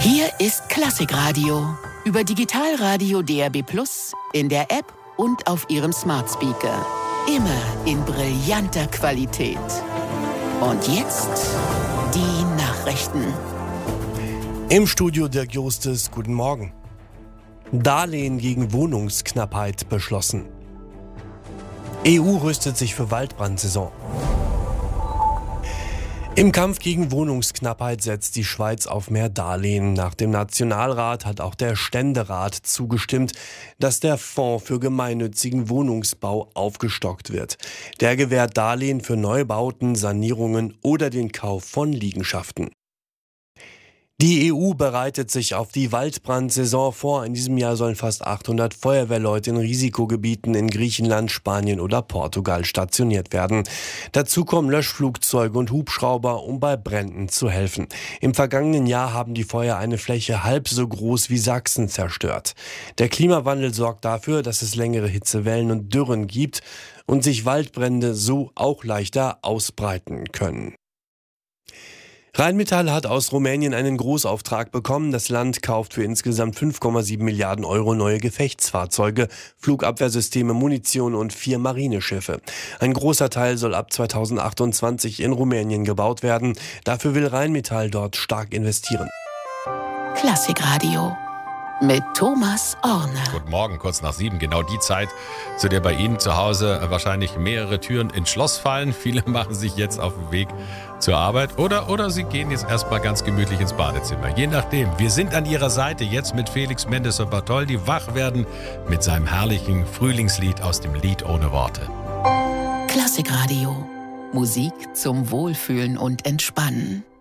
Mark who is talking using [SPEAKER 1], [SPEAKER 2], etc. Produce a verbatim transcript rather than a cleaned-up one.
[SPEAKER 1] Hier ist Klassikradio. Über Digitalradio D A B plus, in der App und auf Ihrem Smart Speaker. Immer in brillanter Qualität. Und jetzt die Nachrichten.
[SPEAKER 2] Im Studio Dirk Justes, guten Morgen. Darlehen gegen Wohnungsknappheit beschlossen. E U rüstet sich für Waldbrandsaison. Im Kampf gegen Wohnungsknappheit setzt die Schweiz auf mehr Darlehen. Nach dem Nationalrat hat auch der Ständerat zugestimmt, dass der Fonds für gemeinnützigen Wohnungsbau aufgestockt wird. Der gewährt Darlehen für Neubauten, Sanierungen oder den Kauf von Liegenschaften. Die E U bereitet sich auf die Waldbrandsaison vor. In diesem Jahr sollen fast achthundert Feuerwehrleute in Risikogebieten in Griechenland, Spanien oder Portugal stationiert werden. Dazu kommen Löschflugzeuge und Hubschrauber, um bei Bränden zu helfen. Im vergangenen Jahr haben die Feuer eine Fläche halb so groß wie Sachsen zerstört. Der Klimawandel sorgt dafür, dass es längere Hitzewellen und Dürren gibt und sich Waldbrände so auch leichter ausbreiten können. Rheinmetall hat aus Rumänien einen Großauftrag bekommen. Das Land kauft für insgesamt fünf Komma sieben Milliarden Euro neue Gefechtsfahrzeuge, Flugabwehrsysteme, Munition und vier Marineschiffe. Ein großer Teil soll ab zweitausendachtundzwanzig in Rumänien gebaut werden. Dafür will Rheinmetall dort stark investieren.
[SPEAKER 1] Klassikradio mit Thomas Orne.
[SPEAKER 3] Guten Morgen, kurz nach sieben, genau die Zeit, zu der bei Ihnen zu Hause wahrscheinlich mehrere Türen ins Schloss fallen. Viele machen sich jetzt auf den Weg zur Arbeit oder, oder Sie gehen jetzt erstmal ganz gemütlich ins Badezimmer. Je nachdem. Wir sind an Ihrer Seite jetzt mit Felix Mendes und Bartholdy wach werden mit seinem herrlichen Frühlingslied aus dem Lied ohne Worte.
[SPEAKER 1] Klassikradio. Musik zum Wohlfühlen und Entspannen.